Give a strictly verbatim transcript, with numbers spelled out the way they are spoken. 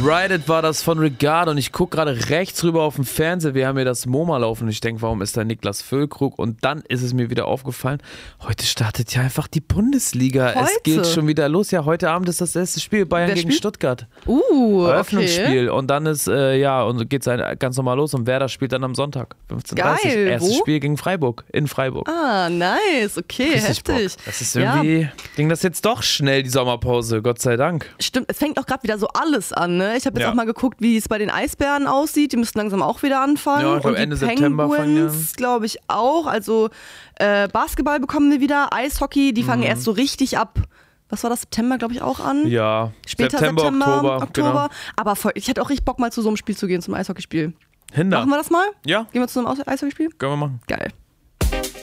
Ride It war das von Regard und ich gucke gerade rechts rüber auf dem Fernseher, wir haben hier das MoMA laufen und ich denke, warum ist da Niklas Füllkrug? Und dann ist es mir wieder aufgefallen, heute startet ja einfach die Bundesliga. Heute? Es geht schon wieder los. Ja, heute Abend ist das erste Spiel, Bayern Wer gegen spielt? Stuttgart. Uh, Eröffnungsspiel okay. und dann ist, äh, ja, und geht es ganz normal los und Werder spielt dann am Sonntag, fünfzehn Uhr dreißig. Geil, Erstes wo? Spiel gegen Freiburg, in Freiburg. Ah, nice, okay, Richtig heftig. Bock. Das ist Ja. irgendwie, ging das jetzt doch schnell, die Sommerpause, Gott sei Dank. Stimmt, es fängt auch gerade wieder so alles an, ne? Ich habe jetzt Ja. auch mal geguckt, wie es bei den Eisbären aussieht. Die müssten langsam auch wieder anfangen. Ja, ich glaub, und die Ende September fangen Penguins, glaube ich, auch. Also äh, Basketball bekommen wir wieder, Eishockey, die fangen erst so richtig ab. Was war das? September, glaube ich, auch an. Ja, Später September, September, Oktober. Oktober. Aber voll, ich hätte auch richtig Bock, mal zu so einem Spiel zu gehen, zum Eishockeyspiel. Genau. Hinder. Machen wir das mal? Ja, Gehen wir zu einem Aus- Eishockeyspiel? können wir machen. Geil.